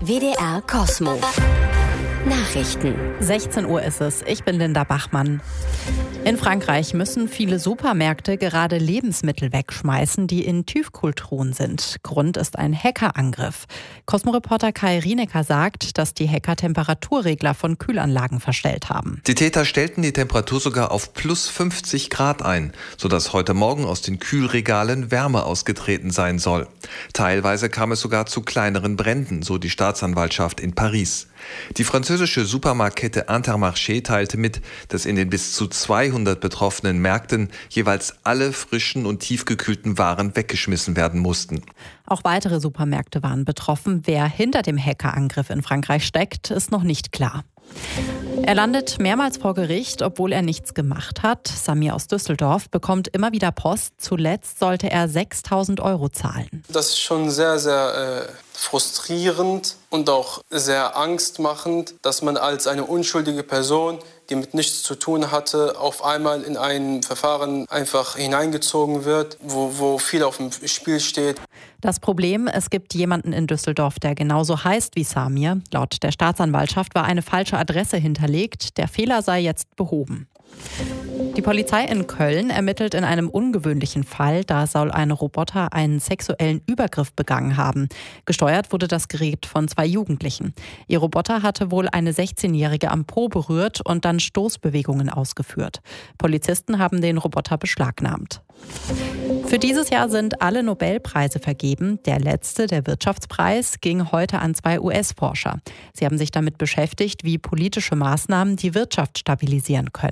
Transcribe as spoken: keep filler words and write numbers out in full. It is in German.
W D R Kosmo. Nachrichten. sechzehn Uhr ist es. Ich bin Linda Bachmann. In Frankreich müssen viele Supermärkte gerade Lebensmittel wegschmeißen, die in Tiefkühltruhen sind. Grund ist ein Hackerangriff. Cosmo-Reporter Kai Rienecker sagt, dass die Hacker Temperaturregler von Kühlanlagen verstellt haben. Die Täter stellten die Temperatur sogar auf plus fünfzig Grad ein, sodass heute Morgen aus den Kühlregalen Wärme ausgetreten sein soll. Teilweise kam es sogar zu kleineren Bränden, so die Staatsanwaltschaft in Paris. Die französische Supermarktkette Intermarché teilte mit, dass in den bis zu zweihundert betroffenen Märkten jeweils alle frischen und tiefgekühlten Waren weggeschmissen werden mussten. Auch weitere Supermärkte waren betroffen. Wer hinter dem Hackerangriff in Frankreich steckt, ist noch nicht klar. Er landet mehrmals vor Gericht, obwohl er nichts gemacht hat. Samir aus Düsseldorf bekommt immer wieder Post. Zuletzt sollte er sechstausend Euro zahlen. Das ist schon sehr, sehr äh, frustrierend und auch sehr angstmachend, dass man als eine unschuldige Person, die mit nichts zu tun hatte, auf einmal in ein Verfahren einfach hineingezogen wird, wo, wo viel auf dem Spiel steht. Das Problem, es gibt jemanden in Düsseldorf, der genauso heißt wie Samir. Laut der Staatsanwaltschaft war eine falsche Adresse hinterlegt. Der Fehler sei jetzt behoben. Die Polizei in Köln ermittelt in einem ungewöhnlichen Fall. Da soll ein Roboter einen sexuellen Übergriff begangen haben. Gesteuert wurde das Gerät von zwei Jugendlichen. Ihr Roboter hatte wohl eine sechzehnjährige am Po berührt und dann Stoßbewegungen ausgeführt. Polizisten haben den Roboter beschlagnahmt. Für dieses Jahr sind alle Nobelpreise vergeben. Der letzte, der Wirtschaftspreis, ging heute an zwei U S-Forscher. Sie haben sich damit beschäftigt, wie politische Maßnahmen die Wirtschaft stabilisieren können.